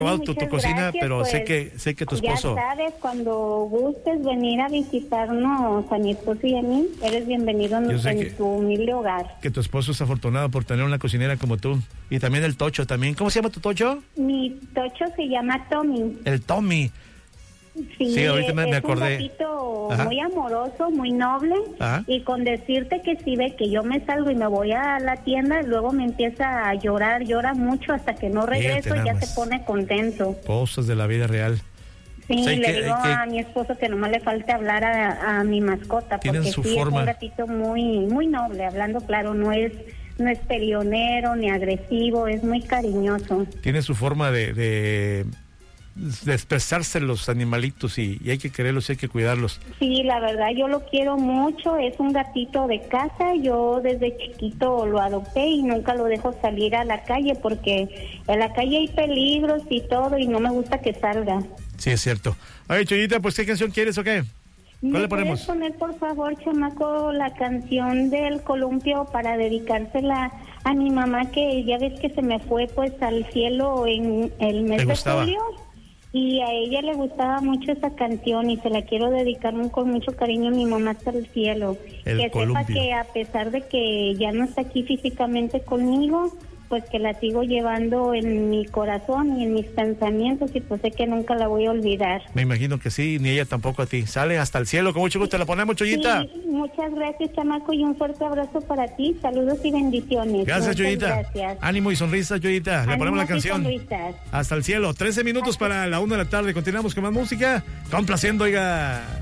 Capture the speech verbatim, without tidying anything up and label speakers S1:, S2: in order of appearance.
S1: tu, tu cocina,
S2: gracias,
S1: pero
S2: pues,
S1: sé que sé que tu esposo...
S2: Ya sabes, cuando gustes venir a visitarnos a mi esposo y a mí, eres bienvenido en, en
S1: que,
S2: tu humilde hogar.
S1: Que tu esposo es afortunado por tener una cocinera como tú. Y también el Tocho también. ¿Cómo se llama tu Tocho?
S2: Mi Tocho se llama Tommy.
S1: El Tommy.
S2: Sí,
S1: sí, ahorita me,
S2: es
S1: me acordé.
S2: un gatito muy amoroso, muy noble. Ajá. Y con decirte que si ve que yo me salgo y me voy a la tienda, luego me empieza a llorar, llora mucho hasta que no regreso y ya se pone contento.
S1: Cosas de la vida real.
S2: Sí,
S1: o sea,
S2: le
S1: que,
S2: digo
S1: que,
S2: a mi esposo que nomás le falte hablar a, a mi mascota, porque
S1: su
S2: sí
S1: forma.
S2: es un gatito muy, muy noble, hablando claro, no es... no es peleonero ni agresivo, es muy cariñoso.
S1: Tiene su forma de, de, de expresarse los animalitos y, y hay que quererlos y hay que cuidarlos.
S2: Sí, la verdad yo lo quiero mucho, es un gatito de casa, yo desde chiquito lo adopté y nunca lo dejo salir a la calle porque en la calle hay peligros y todo y no me gusta que salga.
S1: Sí, es cierto. Oye, Chuyita, pues ¿qué canción quieres o qué? ¿Cuál le ponemos?
S2: ¿Puedes poner, por favor, chamaco, la canción del columpio para dedicársela a mi mamá, que ya ves que se me fue pues al cielo en el mes de julio? Y a ella le gustaba mucho esa canción y se la quiero dedicar con mucho cariño a mi mamá hasta el cielo.
S1: El
S2: que
S1: columpio.
S2: Sepa que a pesar de que ya no está aquí físicamente conmigo, pues que la sigo llevando en mi corazón y en mis pensamientos y pues sé que nunca la voy a olvidar.
S1: Me imagino que sí, ni ella tampoco a ti. Sale hasta el cielo, con mucho gusto la ponemos, Chuyita.
S2: Sí, muchas gracias, chamaco, y un fuerte abrazo para ti. Saludos y bendiciones.
S1: Gracias, Chuyita.
S2: Gracias.
S1: Ánimo y sonrisas, Chuyita. Le ponemos la canción.
S2: Sonrisas.
S1: Hasta el cielo. trece minutos para la una de la tarde. Continuamos con más música. Complaciendo, oiga.